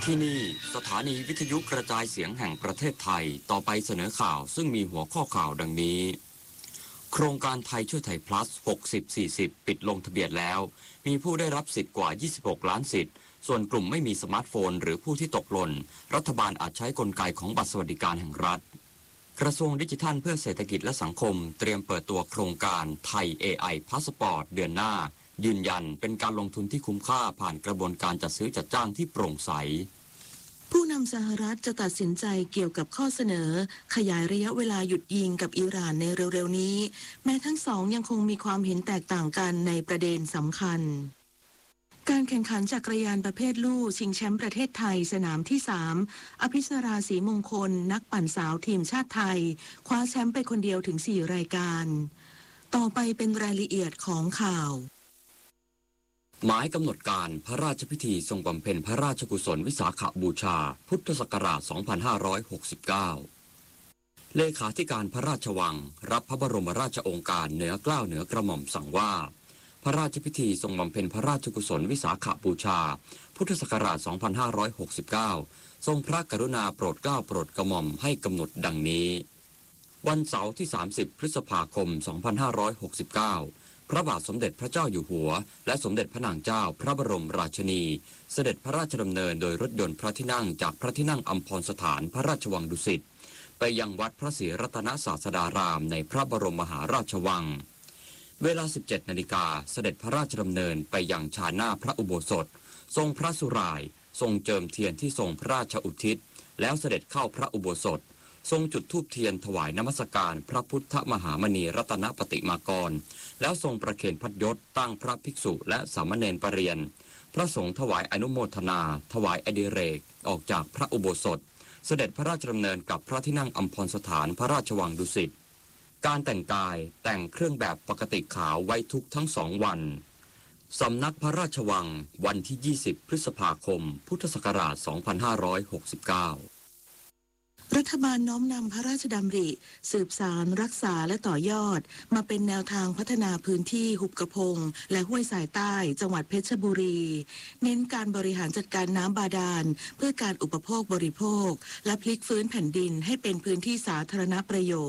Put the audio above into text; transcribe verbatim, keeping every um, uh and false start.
ที่นี่สถานีวิทยุกระจายเสียงแห่งประเทศไทยต่อไปเสนอข่าวซึ่งมีหัวข้อข่าวดังนี้โครงการไทยช่วยไทย plus หกสิบ สี่สิบ ปิดลงทะเบียนแล้วมีผู้ได้รับสิทธิ์กว่ายี่สิบหกล้านสิทธิ์ส่วนกลุ่มไม่มีสมาร์ทโฟนหรือผู้ที่ตกหล่นรัฐบาลอาจใช้กลไกของบัตรสวัสดิการแห่งรัฐกระทรวงดิจิทัลเพื่อเศรษฐกิจและสังคมเตรียมเปิดตัวโครงการไทย เอ ไอ Passport เดือนหน้ายืนยันเป็นการลงทุนที่คุ้มค่าผ่านกระบวนการจัดซื้อจัดจ้างที่โปร่งใสผู้นำสหรัฐจะตัดสินใจเกี่ยวกับข้อเสนอขยายระยะเวลาหยุดยิงกับอิหร่านในเร็วๆนี้แม้ทั้งสองยังคงมีความเห็นแตกต่างกันในประเด็นสำคัญการแข่งขันจักรยานประเภทลู่ชิงแชมป์ประเทศไทยสนามที่สามอภิสราศรีมงคลนักปั่นสาวทีมชาติไทยคว้าแชมป์ไปคนเดียวถึงสี่รายการต่อไปเป็นรายละเอียดของข่าวหมายกำหนดการพระราชพิธีทรงบำเพ็ญพระราชกุศลวิสาขบูชาพุทธศักราช สองพันห้าร้อยหกสิบเก้า เลขาธิการพระราชวังรับพระบรมราชโองการเหนือเกล้าเหนือกระหม่อมสั่งว่าพระราชพิธีทรงบำเพ็ญพระราชกุศลวิสาขบูชาพุทธศักราช สองพันห้าร้อยหกสิบเก้า ทรงพระกรุณาโปรดเกล้าโปรดกระหม่อมให้กำหนดดังนี้วันเสาร์ที่ สามสิบ พฤษภาคม สองพันห้าร้อยหกสิบเก้าพระบาทสมเด็จพระเจ้าอยู่หัวและสมเด็จพระนางเจ้าพระบรมราชินีเสด็จพระราชดำเนินโดยรถยนต์พระที่นั่งจากพระที่นั่งอัมพรสถานพระราชวังดุสิตไปยังวัดพระศรีรัตนศาสดารามในพระบรมมหาราชวังเวลา สิบเจ็ด นาฬิกาเสด็จพระราชดำเนินไปยังชานหน้าพระอุโบสถทรงพระสุร่ายทรงเจิมเทียนที่ทรงพระราชอุทิศแล้วเสด็จเข้าพระอุโบสถทรงจุดธูปเทียนถวายนมัสการพระพุทธมหามณีรัตนปฏิมากรแล้วทรงประเคนพัดยศตั้งพระภิกษุและสามเณรปรริยนพระสงฆ์ถวายอนุโมทนาถวายอดิเรกออกจากพระอุโบสถเสด็จพระราชดำเนินกับพระที่นั่งอัมพรสถานพระราชวังดุสิตการแต่งกายแต่งเครื่องแบบปกติขาวไว้ทุกทั้งสองวันสำนักพระราชวังวันที่ ยี่สิบ พฤษภาคมพุทธศักราช สองพันห้าร้อยหกสิบเก้ารัฐบาลน้อมนำพระราชดำริสืบสานรักษาและต่อยอดมาเป็นแนวทางพัฒนาพื้นที่หุบกระพงและห้วยสายใต้จังหวัดเพชรบุรีเน้นการบริหารจัดการน้ำบาดาลเพื่อการอุปโภคบริโภคและพลิกฟื้นแผ่นดินให้เป็นพื้นที่สาธารณประโยชน์